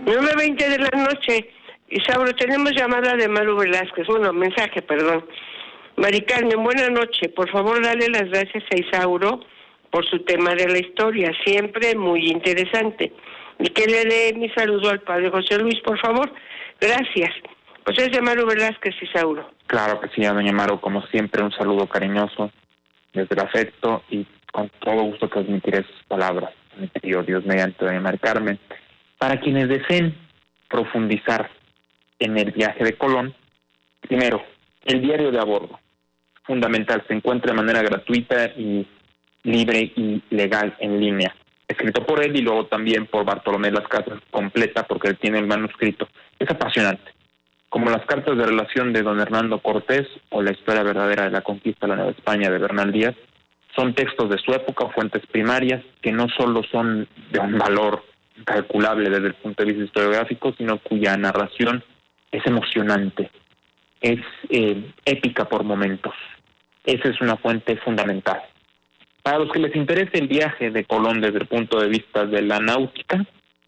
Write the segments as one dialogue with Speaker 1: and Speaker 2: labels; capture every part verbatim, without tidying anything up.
Speaker 1: nueve veinte de la noche. Isauro, tenemos llamada de Maru Velázquez. Bueno, mensaje, perdón. Mari Carmen, buena noche. Por favor, dale las gracias a Isauro por su tema de la historia. Siempre muy interesante. Y que le dé mi saludo al padre José Luis, por favor. Gracias. Pues es de Maru Velázquez, Isauro.
Speaker 2: Claro que sí, doña Maru. Como siempre, un saludo cariñoso desde el afecto y con todo gusto transmitiré sus palabras, mi querido Dios mediante doña Mari Carmen. Para quienes deseen profundizar en el viaje de Colón, primero, el diario de a bordo, fundamental, se encuentra de manera gratuita y libre y legal en línea, escrito por él y luego también por Bartolomé Las Casas, completa porque él tiene el manuscrito. Es apasionante, como las cartas de relación de don Hernando Cortés o la historia verdadera de la conquista de la Nueva España de Bernal Díaz. Son textos de su época, fuentes primarias, que no solo son de un valor calculable desde el punto de vista historiográfico, sino cuya narración es emocionante, es eh, épica por momentos. Esa es una fuente fundamental. Para los que les interese el viaje de Colón desde el punto de vista de la náutica,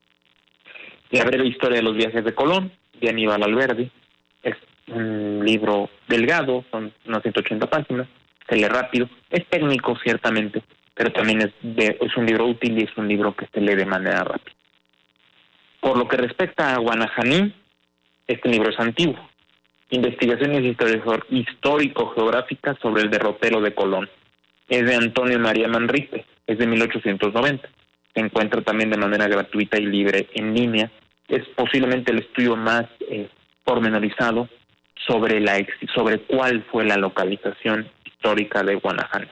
Speaker 2: la breve historia de los viajes de Colón, de Aníbal Alberdi, es un libro delgado, son unas ciento ochenta páginas, se lee rápido, es técnico ciertamente, pero también es, de, es un libro útil y es un libro que se lee de manera rápida. Por lo que respecta a Guanajaní, este libro es antiguo. Investigaciones histórico-geográficas sobre el derrotero de Colón. Es de Antonio María Manrique, es de mil ochocientos noventa. Se encuentra también de manera gratuita y libre en línea. Es posiblemente el estudio más eh, pormenorizado sobre, la, sobre cuál fue la localización histórica de Guanajaní.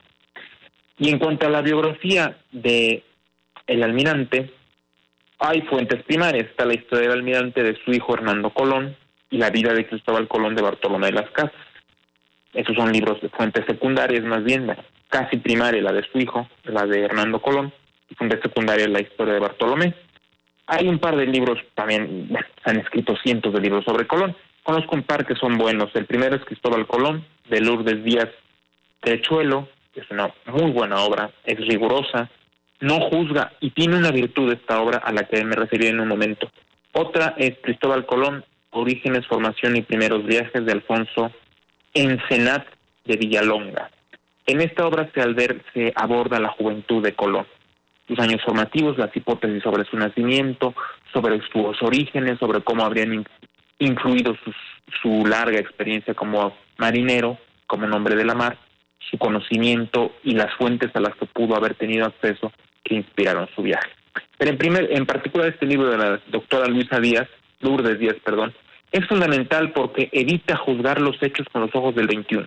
Speaker 2: Y en cuanto a la biografía de el almirante, hay fuentes primarias. Está la historia del almirante de su hijo Hernando Colón y la vida de Cristóbal Colón de Bartolomé de Las Casas. Esos son libros de fuentes secundarias, más bien, casi primaria la de su hijo, la de Hernando Colón, y fuente secundaria la historia de Bartolomé. Hay un par de libros también, bueno, se han escrito cientos de libros sobre Colón. Conozco un par que son buenos. El primero es Cristóbal Colón, de Lourdes Díaz Trechuelo. Es una muy buena obra, es rigurosa, no juzga y tiene una virtud esta obra a la que me referiré en un momento. Otra es Cristóbal Colón, Orígenes, Formación y Primeros Viajes, de Alfonso Ensenat de Villalonga. En esta obra se, alber, se aborda la juventud de Colón, sus años formativos, las hipótesis sobre su nacimiento, sobre sus orígenes, sobre cómo habrían influido sus, su larga experiencia como marinero, como hombre de la mar, su conocimiento y las fuentes a las que pudo haber tenido acceso que inspiraron su viaje. Pero en, primer, en particular este libro de la doctora Luisa Díaz, Lourdes Díaz, perdón, es fundamental porque evita juzgar los hechos con los ojos del veintiuno.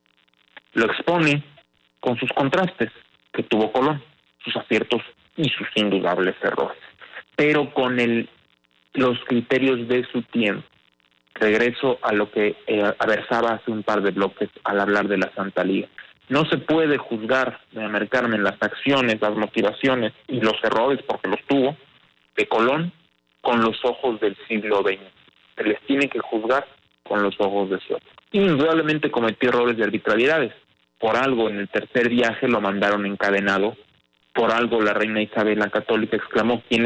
Speaker 2: Lo expone con sus contrastes que tuvo Colón, sus aciertos y sus indudables errores, pero con el, los criterios de su tiempo. Regreso a lo que eh, aversaba hace un par de bloques al hablar de la Santa Liga. No se puede juzgar, de Mari Carmen, las acciones, las motivaciones y los errores, porque los tuvo, de Colón con los ojos del siglo veinte. Se les tiene que juzgar con los ojos de su época. Indudablemente cometió errores de arbitrariedades. Por algo en el tercer viaje lo mandaron encadenado. Por algo la reina Isabel la Católica exclamó: ¿quién